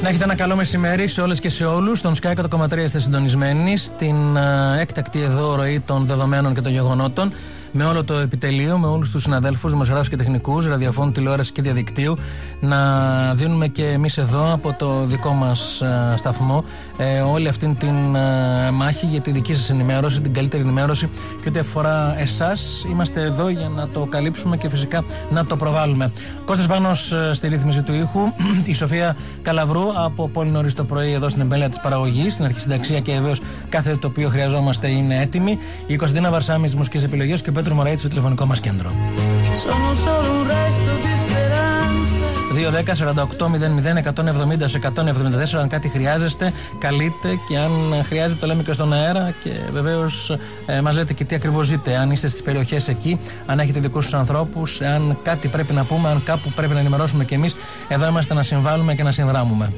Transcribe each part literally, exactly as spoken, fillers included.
Να έχετε ένα καλό μεσημέρι σε όλες και σε όλους. Στον Sky εκατό κόμμα τρία είστε συντονισμένοι στην uh, έκτακτη εδώ ροή των δεδομένων και των γεγονότων. Με όλο το επιτελείο, με όλους τους συναδέλφους, δημοσιογράφους και τεχνικούς, ραδιοφώνου, τηλεόραση και διαδικτύου, να δίνουμε και εμείς εδώ από το δικό μας uh, σταθμό ε, όλη αυτή την uh, μάχη για τη δική σας ενημέρωση, την καλύτερη ενημέρωση και ό,τι αφορά εσάς. Είμαστε εδώ για να το καλύψουμε και φυσικά να το προβάλλουμε. Κώστας Πάνος uh, στη ρύθμιση του ήχου, η Σοφία Καλαβρού από πολύ νωρίς το πρωί εδώ στην εμπέλεια της παραγωγής, στην αρχισυνταξία και βεβαίως κάθε το οποίο χρειαζόμαστε είναι έτοιμη. Η Κωνσταντίνα Βαρσάμι της μουσικής επιλογής και ο Πέτρος Μωραήτης στο τηλεφωνικό μας κέντρο. δύο δέκα σαράντα οκτώ μηδέν μηδέν εκατόν εβδομήντα εκατόν εβδομήντα τέσσερα. Αν κάτι χρειάζεστε, καλείτε, και αν χρειάζεται το λέμε και στον αέρα. Και βεβαίως ε, μας λέτε και τι ακριβώς ζείτε. Αν είστε στις περιοχές εκεί, αν έχετε δικούς σας ανθρώπους, αν κάτι πρέπει να πούμε, αν κάπου πρέπει να ενημερώσουμε κι εμείς, εδώ είμαστε να συμβάλλουμε και να συνδράμουμε.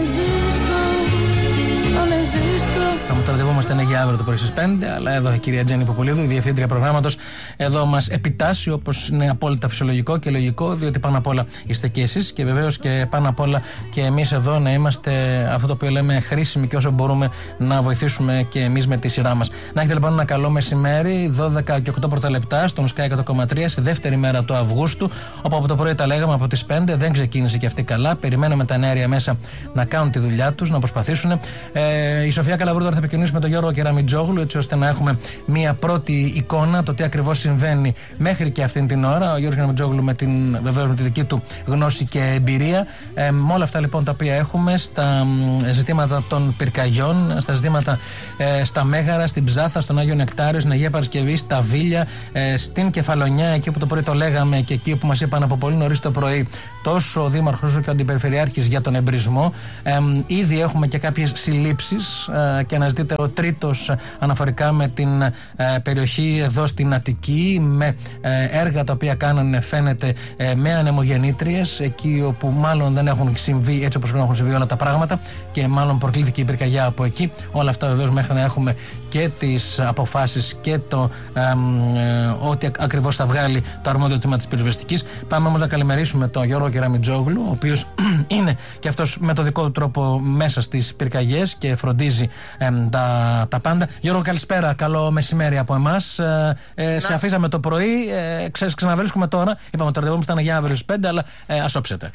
Το ραντεβού μας ήταν για αύριο το πρωί στις πέντε, αλλά εδώ η κυρία Τζέννη Ποπολίδου, η διευθύντρια προγράμματος, εδώ μας επιτάσσει, όπως είναι απόλυτα φυσιολογικό και λογικό, διότι πάνω απ' όλα είστε και εσείς και βεβαίως και πάνω απ' όλα και εμείς εδώ να είμαστε αυτό το οποίο λέμε χρήσιμοι και όσο μπορούμε να βοηθήσουμε και εμείς με τη σειρά μας. Να έχετε λοιπόν ένα καλό μεσημέρι, δώδεκα και οκτώ πρώτα λεπτά στον Sky εκατό κόμμα τρία, στη δεύτερη μέρα του Αυγούστου, όπου από το πρωί τα λέγαμε από τις πέντε, δεν ξεκίνησε και αυτή καλά. Περιμένουμε τα αέρια μέσα να κάνουν τη δουλειά τους, να προσπαθήσουν. Ε, η Σοφία Καλαβρού τώρα θα επικοινωνήσουμε με τον Γιώργο Κεραμιτζόγλου, έτσι ώστε να έχουμε μία πρώτη εικόνα το τι ακριβώς συμβαίνει μέχρι και αυτήν την ώρα. Ο Γιώργος Κεραμιτζόγλου με την, βεβαίως με τη δική του γνώση και εμπειρία. Ε, με όλα αυτά λοιπόν τα οποία έχουμε στα ζητήματα των πυρκαγιών, στα ζητήματα ε, στα Μέγαρα, στην Ψάθα, στον Άγιο Νεκτάριο, στην Αγία Παρασκευή, στα Βίλια, ε, στην Κεφαλονιά, εκεί που το πρωί το λέγαμε και εκεί που μας είπαν από πολύ νωρίς το πρωί τόσο ο Δήμαρχος όσο και ο Αντιπεριφερειάρχης για τον εμπρισμό. Ε, ήδη έχουμε και κάποιες συλλήψεις ε, και αναζητείται ο τρίτος αναφορικά με την ε, περιοχή εδώ στην Αττική, με ε, έργα τα οποία κάνανε φαίνεται ε, με ανεμογεννήτριες, εκεί όπου μάλλον δεν έχουν συμβεί έτσι όπως πρέπει να έχουν συμβεί όλα τα πράγματα και μάλλον προκλήθηκε η πυρκαγιά από εκεί. Όλα αυτά βεβαίως μέχρι να έχουμε και τις αποφάσεις και το ε, ε, ό,τι ακριβώς θα βγάλει το αρμόδιο τμήμα της πυροσβεστικής. Πάμε όμως να καλημερίσουμε τον Γιώργο Κεραμιτζόγλου, ο οποίος είναι και αυτός με το δικό του τρόπο μέσα στις πυρκαγιές και φροντίζει ε, τα, τα πάντα. Γιώργο, καλησπέρα, καλό μεσημέρι από εμάς. Ε, ε, σε αφήσαμε το πρωί, ε, ξε, ξαναβρίσκουμε τώρα. Είπαμε το ραντεβού μας ήταν για αύριο στις πέντε, αλλά ε, ας όψετε.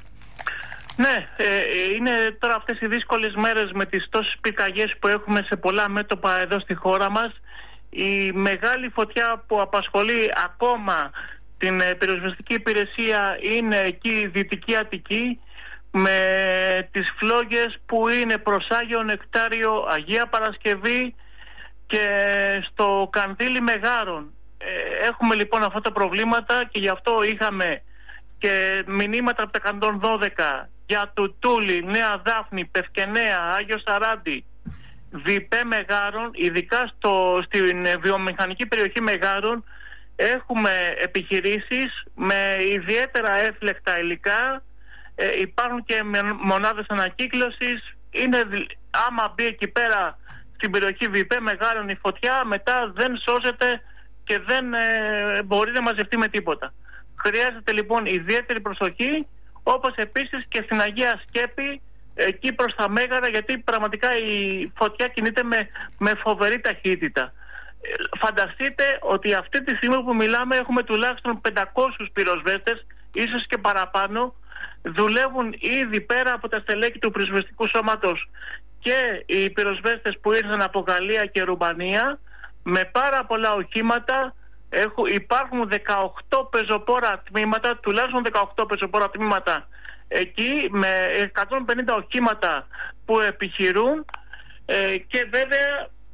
Ναι, ε, είναι τώρα αυτές οι δύσκολες μέρες με τις τόσες πυρκαγιές που έχουμε σε πολλά μέτωπα εδώ στη χώρα μας. Η μεγάλη φωτιά που απασχολεί ακόμα την ε, πυροσβεστική υπηρεσία είναι εκεί η Δυτική Αττική, με τις φλόγες που είναι προς Άγιο Νεκτάριο, Αγία Παρασκευή και στο Κανδύλι Μεγάρων. Ε, έχουμε λοιπόν αυτά τα προβλήματα και γι' αυτό είχαμε και μηνύματα από τα εκατόν δώδεκα για Τουτούλη, Νέα Δάφνη, Πευκενέα, Άγιο Σαράντι, Βιπέ Μεγάρων. Ειδικά στο, στην βιομηχανική περιοχή Μεγάρων έχουμε επιχειρήσεις με ιδιαίτερα έφλεκτα υλικά. Ε, υπάρχουν και μονάδες ανακύκλωσης. Είναι, άμα μπει εκεί πέρα στην περιοχή Βιπέ Μεγάρων η φωτιά, μετά δεν σώζεται και δεν ε, μπορεί να μαζευτεί με τίποτα. Χρειάζεται λοιπόν ιδιαίτερη προσοχή, όπως επίσης και στην Αγία Σκέπη, εκεί προς τα Μέγαρα, γιατί πραγματικά η φωτιά κινείται με, με φοβερή ταχύτητα. Ε, φανταστείτε ότι αυτή τη στιγμή που μιλάμε έχουμε τουλάχιστον πεντακόσιους πυροσβέστες, ίσως και παραπάνω. Δουλεύουν ήδη πέρα από τα στελέχη του πυροσβεστικού σώματος και οι πυροσβέστες που ήρθαν από Γαλλία και Ρουμανία με πάρα πολλά οχήματα. Έχουν, υπάρχουν δεκαοκτώ πεζοπόρα τμήματα, τουλάχιστον δεκαοκτώ πεζοπόρα τμήματα εκεί, με εκατόν πενήντα οχήματα που επιχειρούν ε, και βέβαια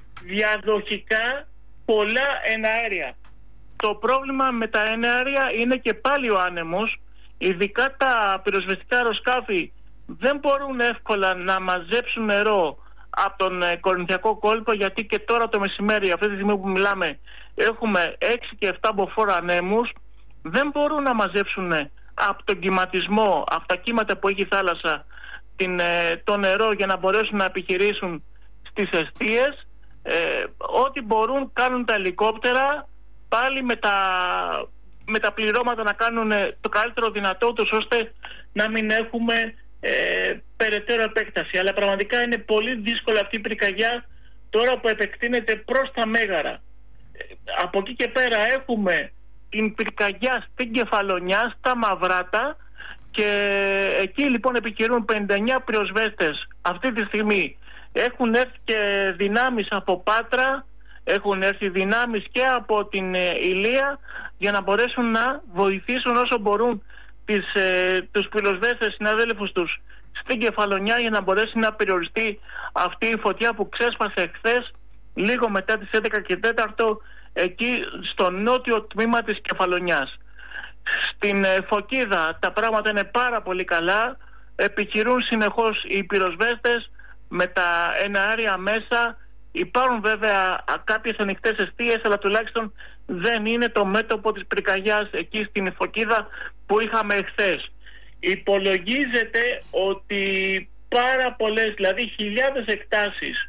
διαδοχικά πολλά εναέρια. Το πρόβλημα με τα εναέρια είναι και πάλι ο άνεμος. Ειδικά τα πυροσβεστικά αεροσκάφη δεν μπορούν εύκολα να μαζέψουν νερό από τον ε, Κορινθιακό κόλπο, γιατί και τώρα το μεσημέρι, αυτή τη στιγμή που μιλάμε, έχουμε έξι και επτά μποφόρ ανέμους. Δεν μπορούν να μαζέψουν από τον κυματισμό, από τα κύματα που έχει η θάλασσα, την, ε, το νερό για να μπορέσουν να επιχειρήσουν στις εστίες. Ε, ό,τι μπορούν κάνουν τα ελικόπτερα, πάλι με τα... με τα πληρώματα να κάνουν το καλύτερο δυνατό τους, ώστε να μην έχουμε ε, περαιτέρω επέκταση. Αλλά πραγματικά είναι πολύ δύσκολο αυτή η πυρκαγιά τώρα που επεκτείνεται προς τα Μέγαρα. Ε, από εκεί και πέρα έχουμε την πυρκαγιά στην Κεφαλονιά, στα Μαυράτα, και εκεί λοιπόν επιχειρούν πενήντα εννέα πυροσβέστες αυτή τη στιγμή. Έχουν έρθει και δυνάμεις από Πάτρα, έχουν έρθει δυνάμεις και από την ε, Ηλία, για να μπορέσουν να βοηθήσουν όσο μπορούν τις, ε, τους πυροσβέστες συναδέλφους τους στην Κεφαλονιά, για να μπορέσει να περιοριστεί αυτή η φωτιά που ξέσπασε χθες λίγο μετά τις έντεκα και τέσσερα εκεί στο νότιο τμήμα της Κεφαλονιάς. Στην ε, Φωκίδα τα πράγματα είναι πάρα πολύ καλά. Επιχειρούν συνεχώς οι πυροσβέστες με τα εναέρια μέσα. Υπάρχουν βέβαια κάποιες ανοιχτές εστίες, αλλά τουλάχιστον δεν είναι το μέτωπο της πυρκαγιάς εκεί στην Φωκίδα που είχαμε εχθές. Υπολογίζεται ότι πάρα πολλές, δηλαδή χιλιάδες εκτάσεις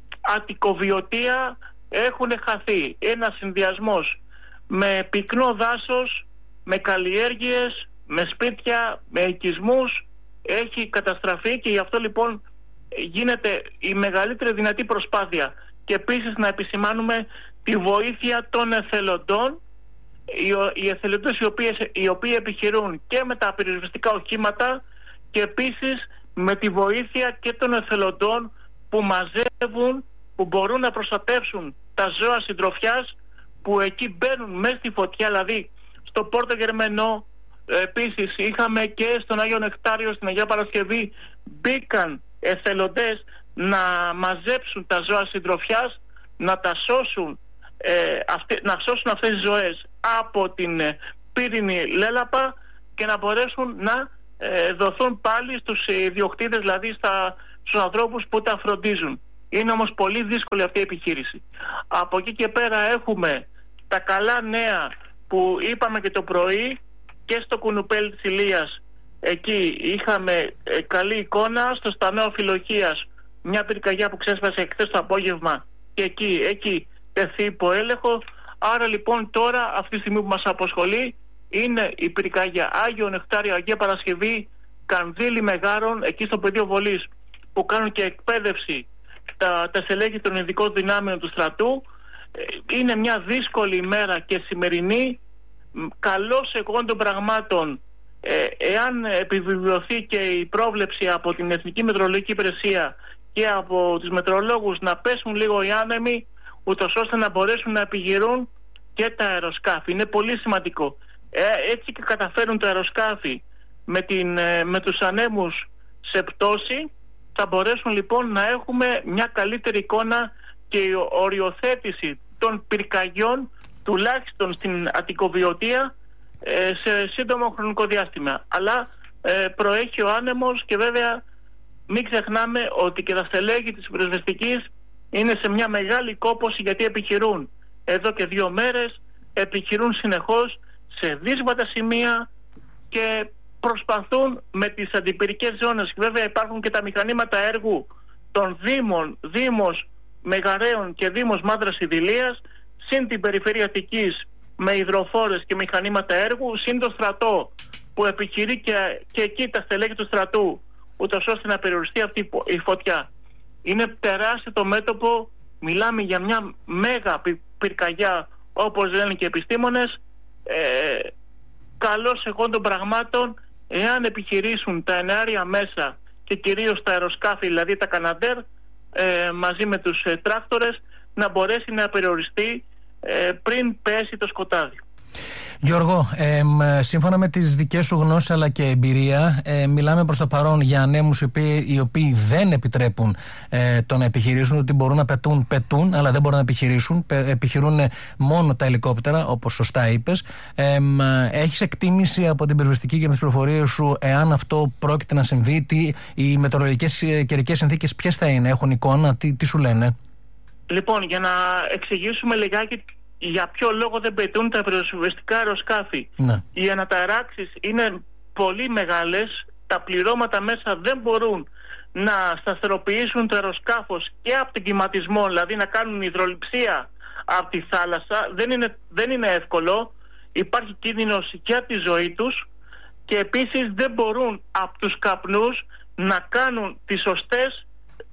αττικοβιωτία έχουν χαθεί. Ένας συνδυασμός με πυκνό δάσος, με καλλιέργειες, με σπίτια, με οικισμούς έχει καταστραφεί, και γι' αυτό λοιπόν γίνεται η μεγαλύτερη δυνατή προσπάθεια. Και επίσης να επισημάνουμε τη βοήθεια των εθελοντών, οι εθελοντές οι, οποίες, οι οποίοι επιχειρούν και με τα πυροσβεστικά οχήματα, και επίσης με τη βοήθεια και των εθελοντών που μαζεύουν, που μπορούν να προστατεύσουν τα ζώα συντροφιάς που εκεί μπαίνουν μέσα στη φωτιά. Δηλαδή στο Πόρτο Γερμενό, επίσης είχαμε και στον Άγιο Νεκτάριο, στην Αγία Παρασκευή, μπήκαν εθελοντές να μαζέψουν τα ζώα συντροφιάς, να τα σώσουν, ε, αυτοί, να σώσουν αυτές τις ζωές από την ε, πύρινη λέλαπα, και να μπορέσουν να ε, δοθούν πάλι στους ιδιοκτήτες, δηλαδή στα, στους ανθρώπους που τα φροντίζουν. Είναι όμως πολύ δύσκολη αυτή η επιχείρηση. Από εκεί και πέρα έχουμε τα καλά νέα που είπαμε και το πρωί, και στο κουνουπέλι της Ηλίας. Εκεί είχαμε ε, καλή εικόνα. Στο Στανό Φιλοχίας, μια πυρκαγιά που ξέσπασε χθες το απόγευμα, και εκεί έχει τεθεί υπό έλεγχο. Άρα λοιπόν τώρα αυτή τη στιγμή που μας απασχολεί είναι η πυρκαγιά Άγιο Νεκτάριο, Αγία Παρασκευή, Κανδύλη Μεγάρων, εκεί στο πεδίο βολής που κάνουν και εκπαίδευση τα, τα στελέχη των ειδικών δυνάμεων του στρατού. Ε, είναι μια δύσκολη ημέρα και σημερινή. Καλώς εγώ των πραγμάτων, ε, εάν επιβεβαιωθεί και η πρόβλεψη από την Εθνική Μετεωρολογική Υπηρεσία και από τους μετεωρολόγους να πέσουν λίγο οι άνεμοι, ούτως ώστε να μπορέσουν να επιχειρούν και τα αεροσκάφη. Είναι πολύ σημαντικό. Ε, έτσι και καταφέρουν τα αεροσκάφη με, την, ε, με τους ανέμους σε πτώση, θα μπορέσουν λοιπόν να έχουμε μια καλύτερη εικόνα και η οριοθέτηση των πυρκαγιών, τουλάχιστον στην αττικοβιωτία, ε, σε σύντομο χρονικό διάστημα. Αλλά ε, προέχει ο άνεμος, και βέβαια μην ξεχνάμε ότι και τα στελέχη της πυροσβεστικής είναι σε μια μεγάλη κόπωση, γιατί επιχειρούν εδώ και δύο μέρες, επιχειρούν συνεχώς σε δύσβατα σημεία και προσπαθούν με τις αντιπυρικές ζώνες. Και βέβαια υπάρχουν και τα μηχανήματα έργου των Δήμων, Δήμος Μεγαρέων και Δήμος Μάνδρας Ιδηλίας, συν την περιφέρεια Αττικής με υδροφόρες και μηχανήματα έργου, συν το στρατό που επιχειρεί και, και εκεί τα στελέχη του στρατού, ούτως ώστε να περιοριστεί αυτή η φωτιά. Είναι τεράστιο το μέτωπο, μιλάμε για μια μέγα πυρκαγιά, όπως λένε και οι επιστήμονες. Ε, καλώς εγώ των πραγμάτων, εάν επιχειρήσουν τα εναέρια μέσα και κυρίως τα αεροσκάφη, δηλαδή τα Καναντέρ, ε, μαζί με τους ε, τράκτορες, να μπορέσει να περιοριστεί ε, πριν πέσει το σκοτάδι. Γιώργο, ε, σύμφωνα με τις δικές σου γνώσεις αλλά και εμπειρία, ε, μιλάμε προς το παρόν για ανέμους οι οποίοι, οι οποίοι δεν επιτρέπουν ε, το να επιχειρήσουν, ότι μπορούν να πετούν, πετούν, αλλά δεν μπορούν να επιχειρήσουν, πε, επιχειρούν μόνο τα ελικόπτερα, όπως σωστά είπες. Ε, έχεις εκτίμηση από την πυροσβεστική και με τις πληροφορίες σου, εάν αυτό πρόκειται να συμβεί, τι, οι μετεωρολογικές καιρικές συνθήκες ποιες θα είναι, έχουν εικόνα, τι, τι σου λένε? Λοιπόν, για να εξηγήσουμε λιγάκι για ποιο λόγο δεν πετούν τα πυροσβεστικά αεροσκάφη. Ναι. Οι αναταράξεις είναι πολύ μεγάλες, τα πληρώματα μέσα δεν μπορούν να σταθεροποιήσουν το αεροσκάφος και από τον κυματισμό, δηλαδή να κάνουν υδρολειψία από τη θάλασσα. Δεν είναι, δεν είναι εύκολο, υπάρχει κίνδυνος για τη ζωή τους, και επίσης δεν μπορούν από τους καπνούς να κάνουν τις σωστές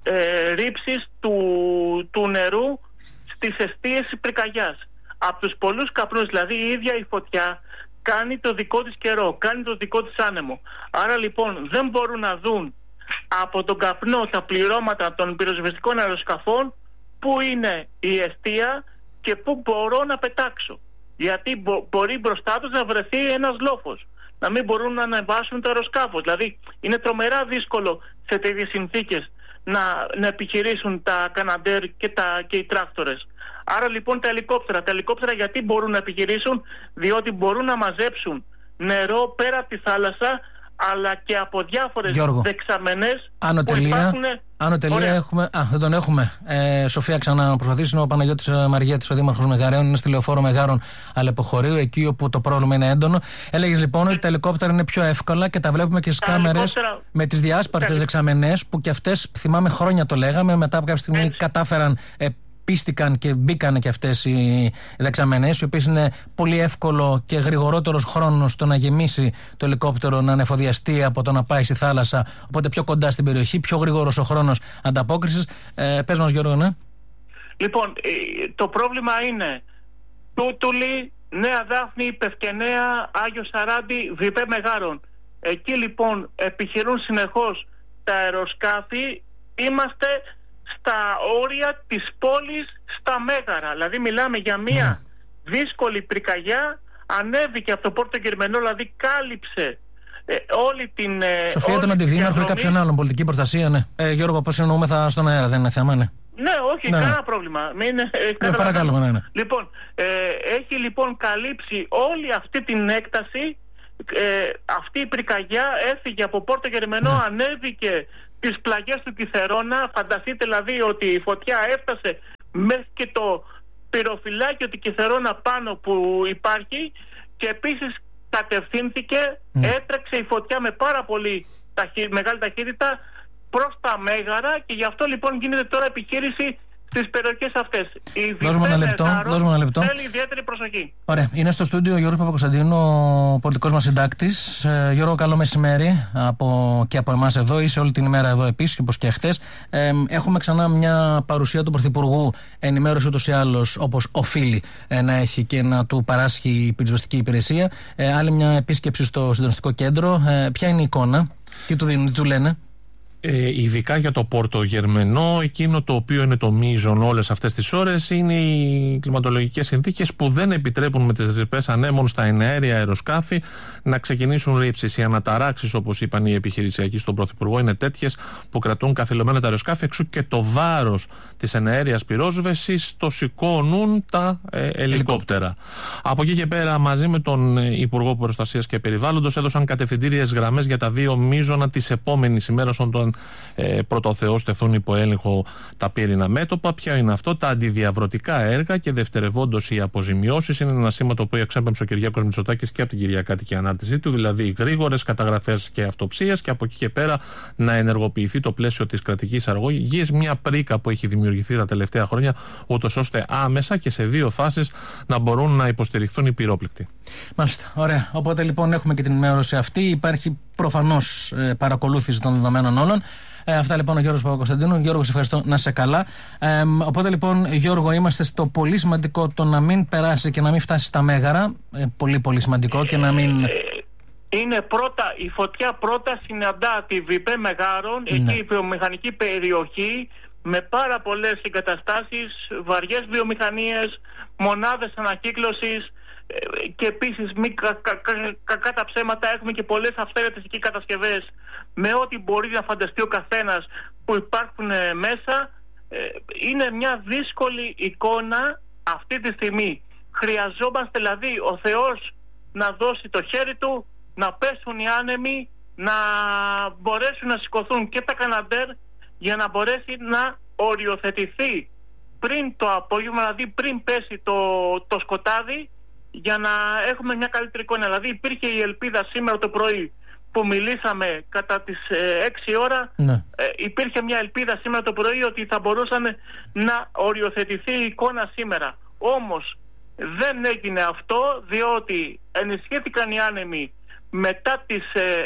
ε, ρήψεις του, του νερού στις εστίες πυρκαγιάς. Από τους πολλούς καπνούς, δηλαδή η ίδια η φωτιά κάνει το δικό της καιρό, κάνει το δικό της άνεμο. Άρα λοιπόν δεν μπορούν να δουν από τον καπνό τα πληρώματα των πυροσβεστικών αεροσκαφών πού είναι η εστία και πού μπορώ να πετάξω. Γιατί μπο, μπορεί μπροστά τους να βρεθεί ένας λόφος, να μην μπορούν να ανεβάσουν το αεροσκάφος. Δηλαδή είναι τρομερά δύσκολο σε τέτοιες συνθήκες να, να επιχειρήσουν τα καναντέρ και, τα, και οι τράκτορες. Άρα λοιπόν τα ελικόπτερα. Τα ελικόπτερα γιατί μπορούν να επιχειρήσουν? Διότι μπορούν να μαζέψουν νερό πέρα από τη θάλασσα, αλλά και από διάφορες Γιώργο, δεξαμενές άνω που τελεία, υπάρχουν. Άνω τελεία έχουμε. Α, δεν τον έχουμε. Ε, Σοφία, ξανά προσπαθήσει. Είναι ο Παναγιώτης Μαργέτης, ο δήμαρχος Μεγαρέων. Είναι στη Λεωφόρο Μεγάρων Αλεποχωρίου, εκεί όπου το πρόβλημα είναι έντονο. Έλεγες λοιπόν ότι τα ελικόπτερα είναι πιο εύκολα και τα βλέπουμε και στις κάμερες ελικόπτερα... με τις διάσπαρτες Καλή. δεξαμενές, που και αυτές, θυμάμαι χρόνια το λέγαμε, μετά από κάποια στιγμή Έτσι. κατάφεραν. Ε, πίστηκαν και μπήκαν και αυτές οι δεξαμενές, οι οποίες είναι πολύ εύκολο και γρηγορότερος χρόνος στο να γεμίσει το ελικόπτερο, να ανεφοδιαστεί από το να πάει στη θάλασσα, οπότε πιο κοντά στην περιοχή, πιο γρήγορος ο χρόνος ανταπόκρισης. Ε, πες μας, Γιώργο, ναι. Λοιπόν, το πρόβλημα είναι Τούτουλη, Νέα Δάφνη, Πευκενέα, Άγιο Σαράντι, Βιπέ Μεγάρων. Εκεί λοιπόν επιχειρούν συνεχώς τα αεροσκάφη. Είμαστε στα όρια της πόλης, στα Μέγαρα. Δηλαδή μιλάμε για μια mm. δύσκολη πυρκαγιά. Ανέβηκε από το Πόρτο Γερμενό, δηλαδή κάλυψε ε, όλη την ε, Σοφία, τον αντιδήμαρχο ή κάποιον άλλον, πολιτική προστασία, ναι. Ε, Γιώργο, πώς εννοούμεθα στον αέρα, δεν είναι θέμα, ναι. Ναι, όχι, ναι, κανένα ναι. πρόβλημα. Μην, ε, ναι, παρακαλώ, ναι, ναι. Λοιπόν, ε, έχει λοιπόν καλύψει όλη αυτή την έκταση. Ε, αυτή η πυρκαγιά έφυγε από Πόρτο Γερμενό, ναι. ανέβηκε τις πλαγιές του Κιθερώνα. Φανταστείτε δηλαδή ότι η φωτιά έφτασε μέχρι και το πυροφυλάκιο του Κιθερώνα πάνω που υπάρχει, και επίσης κατευθύνθηκε, mm. έτρεξε η φωτιά με πάρα πολύ ταχύ, μεγάλη ταχύτητα προς τα Μέγαρα, και γι' αυτό λοιπόν γίνεται τώρα επιχείρηση στις περιοχές αυτές. Δώσουμε ένα λεπτό. Δώσουμε ένα λεπτό. Θέλει ιδιαίτερη προσοχή. Ωραία. Είναι στο στούντιο ο Γιώργος Παπακοσταντίνου, ο πολιτικός μας συντάκτης. Ε, Γιώργο, καλό μεσημέρι από, και από εμάς εδώ. Είσαι όλη την ημέρα εδώ επίσης, όπως και χθες. Ε, έχουμε ξανά μια παρουσία του Πρωθυπουργού, ενημέρωση ούτως ή άλλως όπως οφείλει ε, να έχει και να του παράσχει η πυροσβεστική υπηρεσία. Ε, άλλη μια επίσκεψη στο συντονιστικό κέντρο. Ε, ποια είναι η εικόνα, τι του δίνουν, τι του λένε? Ε, ειδικά για το Πόρτο Γερμενό, εκείνο το οποίο είναι το μείζον όλες αυτές τις ώρες είναι οι κλιματολογικές συνθήκες που δεν επιτρέπουν με τις ρηπές ανέμων στα εναέρια αεροσκάφη να ξεκινήσουν ρήψεις. Οι αναταράξεις, όπως είπαν οι επιχειρησιακοί στον Πρωθυπουργό, είναι τέτοιες που κρατούν καθυλωμένα τα αεροσκάφη, εξού και το βάρος της εναέριας πυρόσβεσης το σηκώνουν τα ε, ελικόπτερα. Από εκεί και πέρα, μαζί με τον Υπουργό Προστασίας και Περιβάλλοντος, έδωσαν κατευθυντήριες γραμμές για τα δύο μείζωνα της επόμενης ημέρας, όταν Ε, πρώτο Θεός τεθούν υπό έλεγχο τα πύρινα μέτωπα. Ποια είναι αυτό? Τα αντιδιαβρωτικά έργα και δευτερευόντως οι αποζημιώσεις. Είναι ένα σήμα το οποίο εξέπεμψε ο Κυριάκος Μητσοτάκης και από την Κυριακάτικη ανάρτησή του, δηλαδή γρήγορες καταγραφές και αυτοψίες, και από εκεί και πέρα να ενεργοποιηθεί το πλαίσιο της κρατικής αρρωγής, μια πρίκα που έχει δημιουργηθεί τα τελευταία χρόνια, ούτως ώστε άμεσα και σε δύο φάσεις να μπορούν να υποστηριχθούν οι πυρόπληκτοι. Μάλιστα. Ωραία. Οπότε λοιπόν έχουμε και την ενημέρωση αυτή. Υπάρχει προφανώς ε, παρακολούθηση των δεδομένων όλων. Ε, αυτά λοιπόν ο Γιώργος Παπακοσταντίνου. Γιώργο, σε ευχαριστώ, να είσαι καλά. Ε, οπότε λοιπόν, Γιώργο, είμαστε στο πολύ σημαντικό το να μην περάσει και να μην φτάσει στα Μέγαρα. Ε, πολύ πολύ σημαντικό, και να μην... Είναι πρώτα, η φωτιά πρώτα συναντά τη Βιπέ Μεγάρων, ναι. εκεί η βιομηχανική περιοχή, με πάρα πολλές εγκαταστάσεις, βαριές βιομηχανίες, μονάδες ανακύκλωσης, και επίσης μη κα, κα, κα, κακά τα ψέματα, έχουμε και πολλές αυθαίρετες εκεί κατασκευές με ό,τι μπορεί να φανταστεί ο καθένας που υπάρχουν ε, μέσα. Ε, είναι μια δύσκολη εικόνα αυτή τη στιγμή. Χρειαζόμαστε δηλαδή ο Θεός να δώσει το χέρι του, να πέσουν οι άνεμοι, να μπορέσουν να σηκωθούν και τα καναντέρ, για να μπορέσει να οριοθετηθεί πριν το απόγευμα, δηλαδή πριν πέσει το, το σκοτάδι, για να έχουμε μια καλύτερη εικόνα. Δηλαδή υπήρχε η ελπίδα σήμερα το πρωί που μιλήσαμε κατά τις ε, έξι ώρα, ναι. ε, υπήρχε μια ελπίδα σήμερα το πρωί ότι θα μπορούσαν να οριοθετηθεί η εικόνα σήμερα. Όμως δεν έγινε αυτό, διότι ενισχύθηκαν οι άνεμοι μετά τις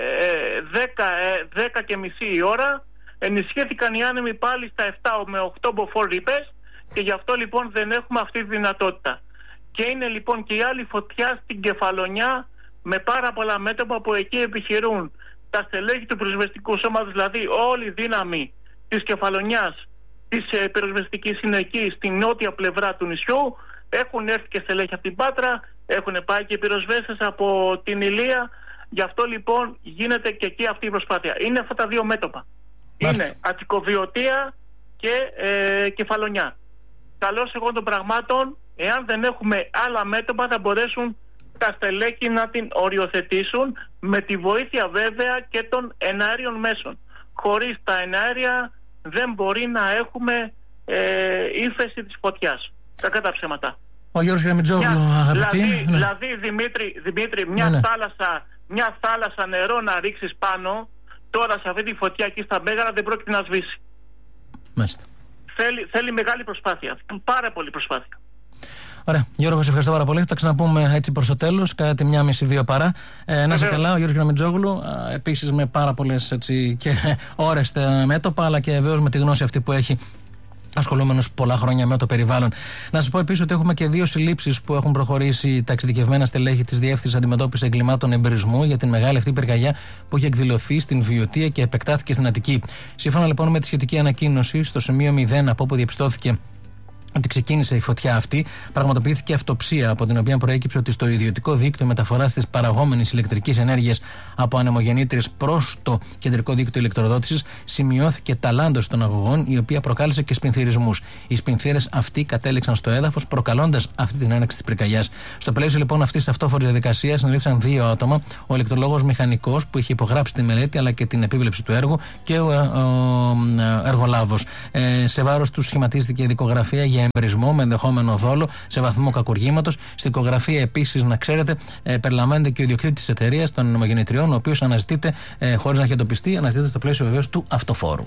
δέκα και μισή η ώρα ενισχύθηκαν οι άνεμοι πάλι στα επτά με οκτώ μποφόρ ρήπες και γι' αυτό λοιπόν δεν έχουμε αυτή τη δυνατότητα. Και είναι λοιπόν και η άλλη φωτιά στην Κεφαλονιά με πάρα πολλά μέτωπα που εκεί επιχειρούν τα στελέχη του πυροσβεστικού σώματος, δηλαδή όλη η δύναμη της Κεφαλονιάς, της πυροσβεστικής είναι εκεί στην νότια πλευρά του νησιού. Έχουν έρθει και στελέχη από την Πάτρα, έχουν πάει και πυροσβέστες από την Ηλία. Γι' αυτό λοιπόν γίνεται και εκεί αυτή η προσπάθεια. Είναι αυτά τα δύο μέτωπα. Μάλιστα. Είναι Αττικοβιωτία και ε, Κεφαλονιά. Καλώς εγώ των πραγμάτων, εάν δεν έχουμε άλλα μέτωπα θα μπορέσουν τα στελέχη να την οριοθετήσουν με τη βοήθεια βέβαια και των εναέριων μέσων. Χωρίς τα εναέρια δεν μπορεί να έχουμε ε, ύφεση της φωτιάς. Κακά τα ψέματα. Ο Γιώργος Γραμμιτζόγλου, αγαπητοί. Δηλαδή, ναι. δηλαδή Δημήτρη, Δημήτρη μια, ναι, ναι. θάλασσα, μια θάλασσα νερό να ρίξεις πάνω, τώρα σε αυτή τη φωτιά εκεί στα Μέγαρα δεν πρόκειται να σβήσει. Μάλιστα. Θέλει, θέλει μεγάλη προσπάθεια. Πάρα πολύ προσπάθεια. Ωραία. Γιώργο, σε ευχαριστώ πάρα πολύ. Θα τα ξαναπούμε έτσι προς το τέλος, κατά τη μία μισή δύο παρά. Ε, να είσαι καλά, ο Γιώργος Γραμμιτζόγλου. Επίσης με πάρα πολλές και ώρες μέτωπα, αλλά και βεβαίως με τη γνώση αυτή που έχει, ασχολούμενος πολλά χρόνια με το περιβάλλον. Να σας πω επίσης ότι έχουμε και δύο συλλήψεις που έχουν προχωρήσει τα εξειδικευμένα στελέχη της Διεύθυνσης Αντιμετώπισης Εγκλημάτων Εμπειρισμού για την μεγάλη αυτή πυρκαγιά που έχει εκδηλωθεί στην Βιωτία και επεκτάθηκε στην Αττική. Σύμφωνα λοιπόν με τη σχετική ανακοίνωση, στο σημείο μηδέν από όπου διαπιστώθηκε ότι ξεκίνησε η φωτιά αυτή, πραγματοποιήθηκε αυτοψία, από την οποία προέκυψε ότι στο ιδιωτικό δίκτυο μεταφοράς της παραγόμενης ηλεκτρικής ενέργειας από ανεμογεννήτριες προς το κεντρικό δίκτυο ηλεκτροδότησης σημειώθηκε ταλάντωση των αγωγών, η οποία προκάλεσε και σπινθυρισμούς. Οι σπινθύρες αυτοί κατέληξαν στο έδαφος, προκαλώντας αυτή την έναρξη της πυρκαγιάς. Στο πλαίσιο λοιπόν αυτής της αυτόφορης διαδικασίας συνελήφθησαν δύο άτομα, ο ηλεκτρολόγος μηχανικός που είχε υπογράψει τη μελέτη αλλά και την επίβλεψη του έργου και ο, ο, ο εργολάβος. Ε, σε βάρος του σχηματίστηκε η δικογραφία για εμπερισμό με ενδεχόμενο δόλο σε βαθμό κακουργήματος. Στη δικογραφία επίσης, να ξέρετε, ε, περιλαμβάνεται και ο ιδιοκτήτης της εταιρείας των ανεμογεννητριών, ο οποίος αναζητείται, ε, χωρίς να έχει εντοπιστεί, αναζητείται στο πλαίσιο βεβαίως του αυτοφόρου.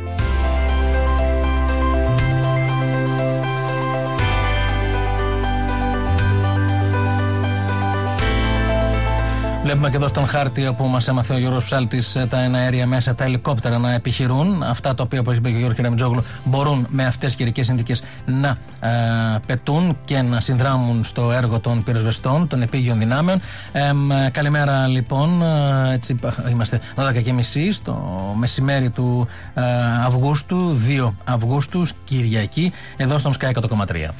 Βλέπουμε και εδώ στον χάρτη, όπου μας έμαθε ο Γιώργος Ψάλτης, τα εναέρια μέσα, τα ελικόπτερα να επιχειρούν. Αυτά τα οποία, όπως είπε και ο Γιώργος Γραμμιτζόγλου, μπορούν με αυτές τις καιρικές συνθήκες να ε, πετούν και να συνδράμουν στο έργο των πυροσβεστών, των επίγειων δυνάμεων. Ε, καλημέρα λοιπόν, έτσι, είμαστε δώδεκα και μισή στο μεσημέρι του ε, Αυγούστου, δύο Αυγούστου, Κυριακή, εδώ στον Sky εκατό κόμμα τρία.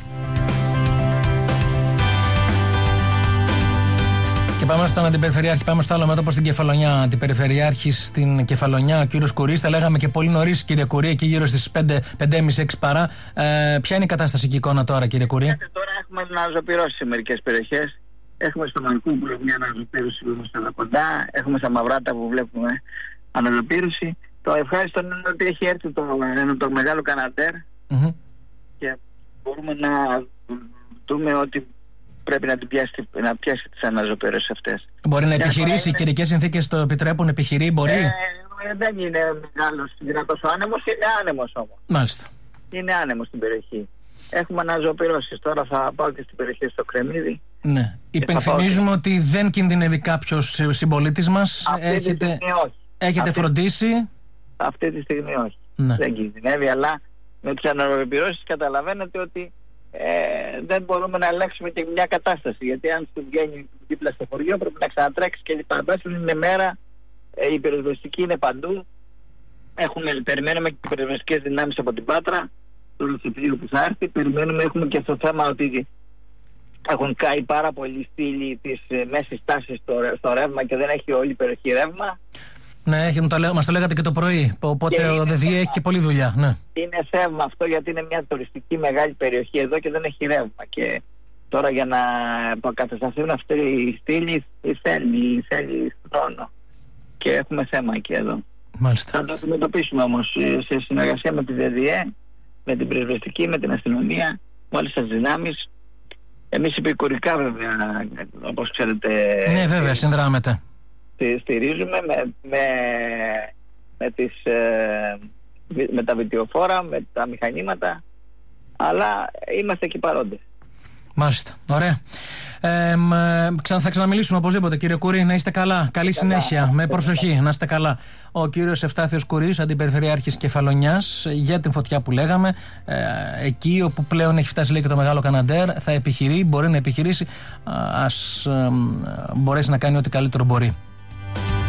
Και πάμε στον Αντιπεριφερειάρχη, πάμε στο άλλο μέτωπο, στην Κεφαλονιά. Αντιπεριφερειάρχη στην Κεφαλονιά, ο κύριος Κουρής. Τα λέγαμε και πολύ νωρίς, κύριε Κουρή, εκεί γύρω στις πέντε και μισή έξι παρά. Ε, ποια είναι η κατάσταση και η εικόνα τώρα, κύριε Κουρή? Τώρα έχουμε αναζωπυρώσει σε μερικές περιοχές. Έχουμε στο Μαρκούπολο μια αναζωπήρωση που είμαστε εδώ κοντά. Έχουμε στα Μαυράτα που βλέπουμε αναζωπήρωση. Το ευχάριστο είναι ότι έχει έρθει το, το μεγάλο Καναντέρ mm-hmm. και μπορούμε να δούμε ότι πρέπει να, την πιάσει, να πιάσει τις αναζωπήρωσες αυτές. Μπορεί να επιχειρήσει, οι είναι... καιρικές συνθήκες το επιτρέπουν, επιχειρεί, μπορεί. Ε, δεν είναι μεγάλος δυνατός ο άνεμος, είναι άνεμος όμως. Μάλιστα. Είναι άνεμος στην περιοχή. Έχουμε αναζωπηρώσεις. Τώρα θα πάω και στην περιοχή στο Κρεμμύδι. Ναι. Υπενθυμίζουμε και... ότι δεν κινδυνεύει κάποιος συμπολίτης μας. Αυτή έχετε, τη στιγμή όχι. έχετε αυτή... φροντίσει. Αυτή τη στιγμή όχι. Ναι. Δεν κινδυνεύει, αλλά με τις αναζωπηρώσεις καταλαβαίνετε ότι Ε, δεν μπορούμε να ελέγξουμε και μια κατάσταση. Γιατί αν σου βγαίνει δίπλα στο χωριό πρέπει να ξανατρέξει και λοιπά. Είναι μέρα, ε, η πυροσβεστική είναι παντού. Έχουμε, περιμένουμε και πυροσβεστικές δυνάμεις από την Πάτρα, το λογιστήριο που θα έρθει. Περιμένουμε, έχουμε και στο θέμα ότι έχουν κάει πάρα πολλοί στήλοι της ε, μέσης τάσης στο, στο ρεύμα και δεν έχει όλη η περιοχή ρεύμα. Ναι, μας το λέγατε και το πρωί. Οπότε ο ΔΕΔΙΕ έχει και πολλή δουλειά. Ναι. Είναι θέμα αυτό, γιατί είναι μια τουριστική μεγάλη περιοχή εδώ και δεν έχει ρεύμα. Και τώρα για να αποκατασταθούν αυτοί οι στήλοι θέλει, θέλει χρόνο. Και έχουμε θέμα και εδώ. Μάλιστα. Θα το αντιμετωπίσουμε όμως σε συνεργασία με τη ΔΕΔΙΕ, με την πυροσβεστική, με την αστυνομία, με όλες τις δυνάμεις. Εμείς επικουρικά βέβαια, όπως ξέρετε. Ναι, βέβαια, συνδράμετε. Στηρίζουμε με, με, με, τις, με τα βιτιοφόρα, με τα μηχανήματα, αλλά είμαστε εκεί παρόντες. Μάλιστα. Ωραία. Ε, ξα, θα ξαναμιλήσουμε οπωσδήποτε, κύριε Κουρί. Να είστε καλά. Καλή καλά. συνέχεια. Με προσοχή. Να είστε καλά. Ο κύριος Ευστάθιος Κουρής, αντιπεριφερειάρχης Κεφαλονιάς, για την φωτιά που λέγαμε. Ε, εκεί όπου πλέον έχει φτάσει, λέει, και το Μεγάλο Καναντέρ, θα επιχειρεί, μπορεί να επιχειρήσει. Ας ε, μπορέσει να κάνει ό,τι καλύτερο μπορεί.